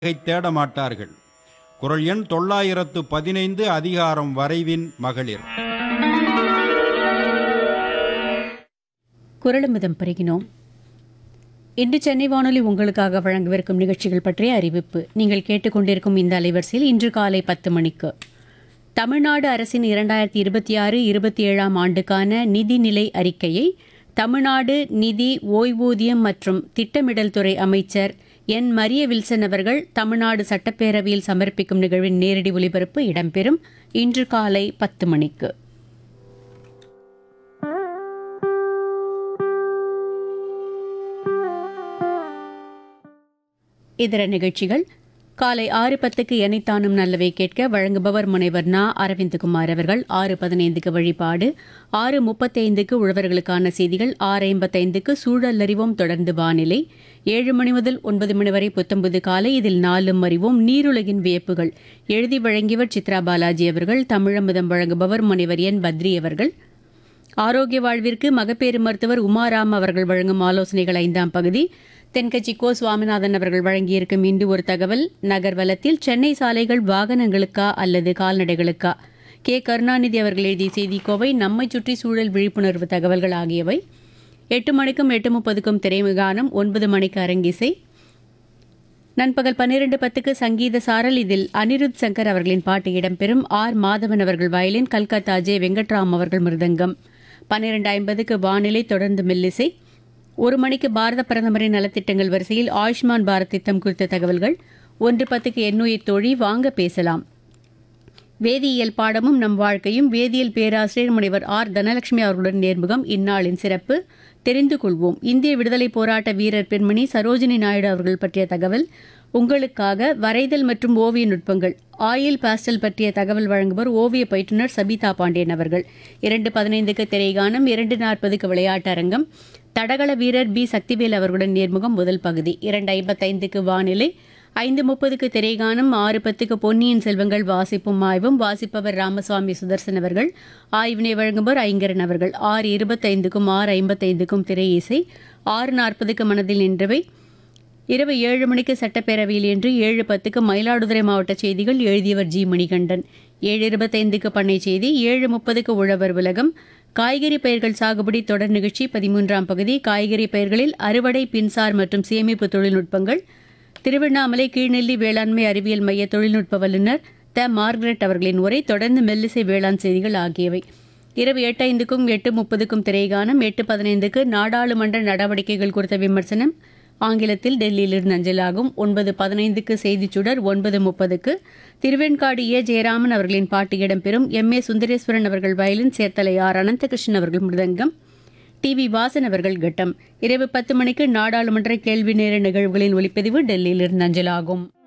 தேட மாட்டார்கள். குறள் எண் 915 அதிகாரம் வரைவின் மகளிர். குறளமிதம் பெருகினோம். இன்று சென்னை வானொலி உங்களுக்காக வழங்கவிருக்கும் நிகழ்ச்சிகள் பற்றிய அறிவிப்பு. நீங்கள் கேட்டுக்கொண்டிருக்கும் இந்த அலைவரிசையில் இன்று காலை 10 மணிக்கு தமிழ்நாடு அரசின் 2026-27 ஆண்டுக்கான நிதிநிலை அறிக்கையை தமிழ்நாடு நிதி ஓய்வூதியம் மற்றும் திட்டமிடல் துறை அமைச்சர் என் மரிய வில்சன் அவர்கள் தமிழ்நாடு சட்டப்பேரவையில் சமர்ப்பிக்கும் நிகழ்வின் நேரடி ஒலிபரப்பு இடம்பெறும். இன்று காலை 10 மணிக்கு. இதர நிகழ்ச்சிகள் காலை 6:10க்கு எனைத்தானும் நல்லவை கேட்க வழங்குபவர் முனைவர் நா அரவிந்தகுமார் அவர்கள். 6:15க்கு வழிபாடு, 6:35க்கு உழவர்களுக்கான செய்திகள், 6:55க்கு சூழல் அறிவோம், தொடர்ந்து வானிலை, 7 மணி முதல் 9 மணி வரை புத்தம்புது காலை. இதில் நாளும் அறிவோம், நீருலகின் வியப்புகள் எழுதி வழங்கியவர் சித்ரா பாலாஜி அவர்கள். தமிழமுதம் வழங்குபவர் முனைவர் என் பத்ரி அவர்கள். ஆரோக்கிய வாழ்விற்கு மகப்பேறு மருத்துவர் உமாராம் அவர்கள் வழங்கும் ஆலோசனைகள் 5ஆம் பகுதி. தென்கட்சி கோ சுவாமிநாதன் அவர்கள் வழங்கியிருக்கும் இன்று ஒரு தகவல். நகர்வலத்தில் சென்னை சாலைகள் வாகனங்களுக்கா அல்லது கால்நடைகளுக்கா, கே கருணாநிதி அவர்கள் எழுதிய செய்திக்கோவை. நம்மை சுற்றி சூழல் விழிப்புணர்வு தகவல்கள் ஆகியவை. 8 மணிக்கும் 8:30க்கும் திரைமுகானம், 9 மணிக்கு அரங்கிசை. நண்பகல் 12:10க்கு சங்கீத சாரல். இதில் அனிருத் சங்கர் அவர்களின் பாட்டு இடம்பெறும். ஆர் மாதவன் அவர்கள் வயலின், கல்கத்தா ஜே வெங்கட்ராம் அவர்கள் மிருதங்கம். 12:50க்கு வானிலை, தொடர்ந்து மெல்லிசை. 1 மணிக்கு பாரத பிரதமரின் நலத்திட்டங்கள் வரிசையில் ஆயுஷ்மான் பாரத் திட்டம் குறித்த தகவல்கள். 1:10க்கு எண்ணுயிர் தோழி, வாங்க பேசலாம். வேதியியல் பாடமும் நம் வாழ்க்கையும் வேதியியல் பேராசிரியர் முனைவர் ஆர் தனலட்சுமி அவர்களுடன் நேர்முகம். இந்நாளின் சிறப்பு தெரிந்து கொள்வோம். இந்திய விடுதலை போராட்ட வீரர் பெண்மணி சரோஜினி நாயுடு அவர்கள் பற்றிய தகவல். உங்களுக்காக வரைதல் மற்றும் ஓவிய நுட்பங்கள், ஆயில் பாஸ்டல் பற்றிய தகவல் வழங்குவர் ஓவிய பயிற்றுனர் சபிதா பாண்டியன் அவர்கள். 2:15க்கு திரைகானம், 2:40க்கு விளையாட்டு அரங்கம். தடகள வீரர் பி சக்திவேல் அவர்களுடன் நேர்முகம், முதல் பகுதி. 2:55க்கு வானிலை, 5:30க்கு திரைகானம், 6:10க்கு பொன்னியின் செல்வங்கள் வாசிப்பும் ஆய்வும். வாசிப்பவர் ராமசுவாமி சுதர்சன் அவர்கள். ஆய்வினை வழங்குபவர் ஐங்கரன் அவர்கள். 6:25க்கும் 6:55க்கும் திரை இசை. 6:40க்கு மனதில் நின்றவை. இரவு 7 மணிக்கு சட்டப்பேரவையில் என்று. 7:10க்கு மயிலாடுதுறை மாவட்ட செய்திகள், எழுதியவர் ஜி மணிகண்டன். 7:25க்கு பண்ணை செய்தி. 7:30க்கு உழவர் உலகம். காய்கறி பயிர்கள் சாகுபடி தொடர் நிகழ்ச்சி, 13ஆம் பகுதி. காய்கறி பயிர்களில் அறுவடை, பின்சார் மற்றும் சேமிப்பு தொழில்நுட்பங்கள். திருவண்ணாமலை கீழ்நெல்லி வேளாண்மை அறிவியல் மைய தொழில்நுட்ப வல்லுநர் த மார்கரெட் அவர்களின் உரை. தொடர்ந்து மெல்லிசை வேளாண் செய்திகள் ஆகியவை. இரவு 8:05க்கும் 8:30க்கும் திரைகானம். 8:15க்கு நாடாளுமன்ற நடவடிக்கைகள் குறித்த விமர்சனம் ஆங்கிலத்தில் டெல்லியிலிருந்து அஞ்சலாகும். 9:15க்கு செய்திச் சுடர். 9:30க்கு திருவெண்காடு ஏ ஜெயராமன் அவர்களின் பாட்டு இடம்பெறும். எம் ஏ சுந்தரேஸ்வரன் அவர்கள் வயலின், சேர்த்தலை ஆர் அனந்தகிருஷ்ணன் அவர்கள் மிருதங்கம், டிவி வாசன் அவர்கள் கட்டம். இரவு 10 மணிக்கு நாடாளுமன்ற கேள்வி நேர நிகழ்வுகளின் ஒலிப்பதிவு டெல்லியிலிருந்து அஞ்சலாகும்.